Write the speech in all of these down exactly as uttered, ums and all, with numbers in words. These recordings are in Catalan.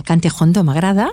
cante hondo m'agrada,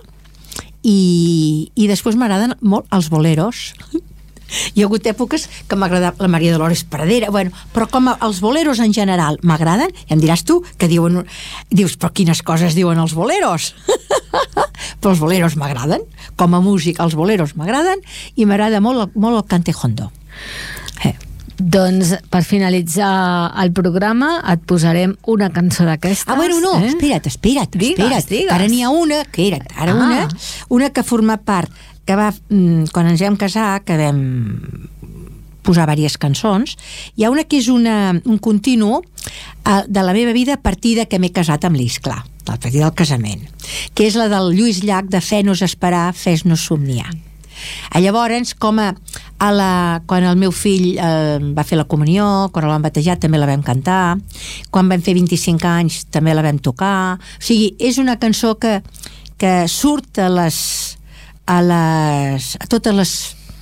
i, i després m'agraden molt els boleros. Hi ha hagut èpoques que m'agrada la Maria Dolores Pradera, bueno, però com a, els boleros en general m'agraden, i em diràs tu que diuen, dius, però quines coses diuen els boleros? Però els boleros m'agraden, com a músic els boleros m'agraden, i m'agrada molt, molt el cante hondo. Eh. Doncs per finalitzar el programa et posarem una cançó d'aquestes. Ah, bueno, no, eh? espera't, espera't, digues, espera't. Digues. Ara n'hi ha una, que era ara ah. una, una que forma part, que va, quan ens vam casar, que vam posar diverses cançons. Hi ha una que és una, un continu uh, de la meva vida a partir de que m'he casat amb l'Iscla, a partir del casament, que és la del Lluís Llach, de Fes-nos esperar, fes-nos somniar. A llavors, com a, a la, quan el meu fill eh, va fer la comunió, quan el vam batejar també la vam cantar, quan vam fer vint-i-cinc anys també la vam tocar. O sigui, és una cançó que, que surt a les a, les, a totes les,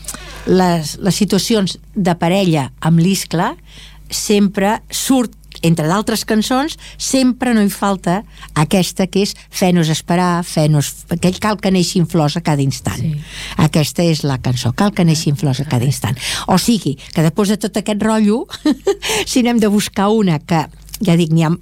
les, les situacions de parella amb l'Iscla, sempre surt, entre d'altres cançons, sempre no hi falta aquesta que és Fe-nos esperar, fe-nos... aquell cal que neixin flors a cada instant. Sí. Aquesta és la cançó, cal que neixin flors a cada instant. O sigui, que després de tot aquest rotllo, si n'hem de buscar una que, ja dic, n'hi ha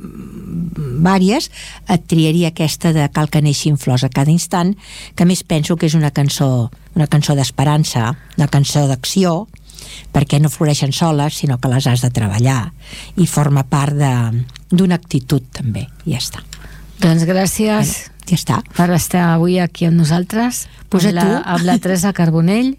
vàries, et triaria aquesta de cal que neixin flors a cada instant, que més penso que és una cançó, una cançó d'esperança, una cançó d'acció, perquè no floreixen soles, sinó que les has de treballar, i forma part d'una actitud també, i ja està. Doncs gràcies eh, ja està. per estar avui aquí amb nosaltres, pues amb, la, amb la Teresa Carbonell.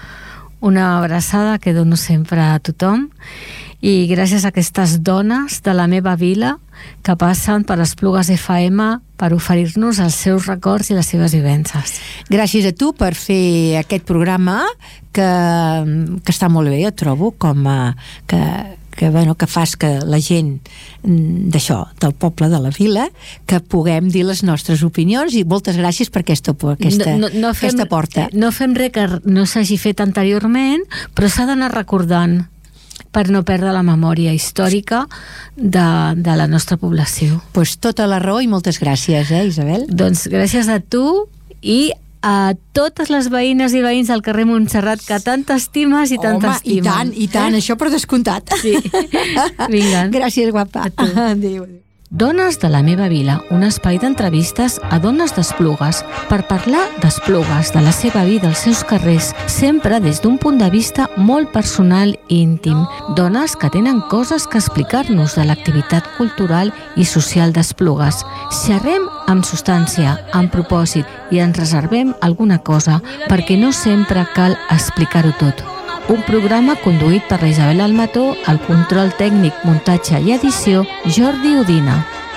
Una abraçada que dono sempre a tothom, i gràcies a aquestes dones de la meva vila que passen per Esplugues F M per oferir-nos els seus records i les seves vivències. Gràcies a tu per fer aquest programa que, que està molt bé, jo trobo, com a, que, que, bueno, que fas que la gent d'això, del poble de la vila, que puguem dir les nostres opinions, i moltes gràcies per aquesta, per aquesta, no, no, no fem, aquesta porta. No fem res que no s'hagi fet anteriorment, però s'ha d'anar recordant per no perdre la memòria històrica de, de la nostra població. Pues tota la raó, i moltes gràcies, eh, Isabel? Doncs gràcies a tu i a totes les veïnes i veïns del carrer Montserrat que tant t'estimes i tant t'estimen. Home, i tant, i tant, eh? Això per descomptat. Sí. Vinga. Gràcies, guapa. Adéu. Dones de la meva vila, un espai d'entrevistes a dones d'Esplugues per parlar d'Esplugues, de la seva vida, els seus carrers, sempre des d'un punt de vista molt personal i íntim. Dones que tenen coses que explicar-nos de l'activitat cultural i social d'Esplugues. Xerrem amb substància, amb propòsit, i ens reservem alguna cosa perquè no sempre cal explicar-ho tot. Un programa conduït per la Isabel Almató, el control tècnic, muntatge i edició, Jordi Udina.